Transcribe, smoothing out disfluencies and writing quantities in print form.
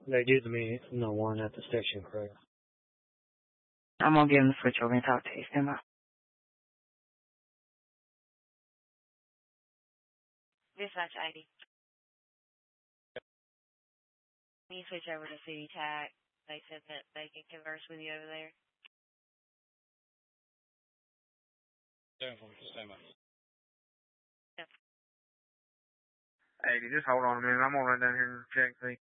They give me no one at the station, correct? I'm gonna give him the switch over and talk to you. Stand by. Dispatch ID. Can you switch over to City Tac? They said that they can converse with you over there. Stand by. Yep. Hey, just hold on a minute. I'm gonna run down here and check. See.